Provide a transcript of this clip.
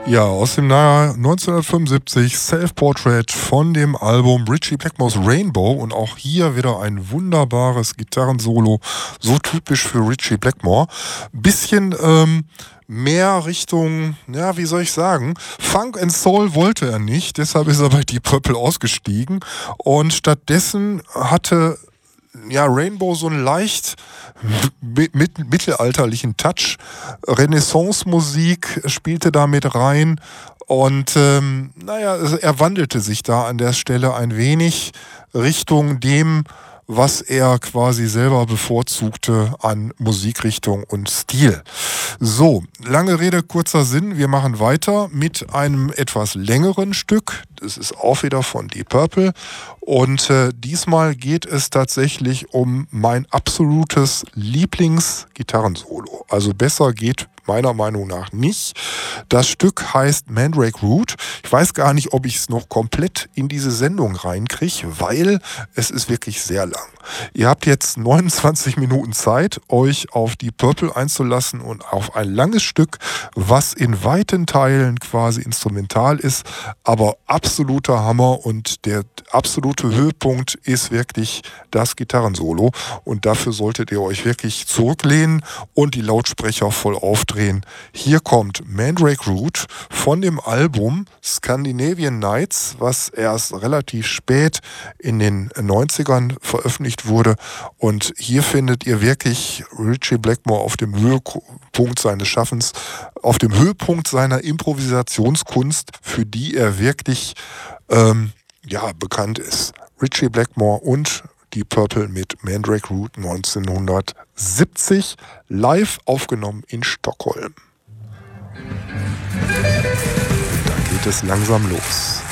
Ja, aus dem Jahr 1975 Self-Portrait von dem Album Ritchie Blackmore's Rainbow und auch hier wieder ein wunderbares Gitarrensolo, so typisch für Ritchie Blackmore. Bisschen mehr Richtung, ja, wie soll ich sagen, Funk and Soul wollte er nicht, deshalb ist er bei Deep Purple ausgestiegen und stattdessen hatte Rainbow so einen leicht mittelalterlichen Touch. Renaissance-Musik spielte da mit rein und er wandelte sich da an der Stelle ein wenig Richtung dem, was er quasi selber bevorzugte an Musikrichtung und Stil. So, lange Rede, kurzer Sinn. Wir machen weiter mit einem etwas längeren Stück. Das ist auch wieder von Deep Purple. Und diesmal geht es tatsächlich um mein absolutes Lieblingsgitarrensolo. Also besser geht meiner Meinung nach nicht. Das Stück heißt Mandrake Root. Ich weiß gar nicht, ob ich es noch komplett in diese Sendung reinkriege, weil es ist wirklich sehr lang. Ihr habt jetzt 29 Minuten Zeit, euch auf Deep Purple einzulassen und auf ein langes Stück, was in weiten Teilen quasi instrumental ist, aber absoluter Hammer und der absolute Höhepunkt ist wirklich das Gitarrensolo und dafür solltet ihr euch wirklich zurücklehnen und die Lautsprecher voll aufdrehen. Hier kommt Mandrake Root von dem Album Scandinavian Nights, was erst relativ spät in den 90ern veröffentlicht wurde und hier findet ihr wirklich Ritchie Blackmore auf dem Höhepunkt seines Schaffens, auf dem Höhepunkt seiner Improvisationskunst, für die er wirklich bekannt ist. Ritchie Blackmore und Deep Purple mit Mandrake Root 1970 live aufgenommen in Stockholm. Da geht es langsam los.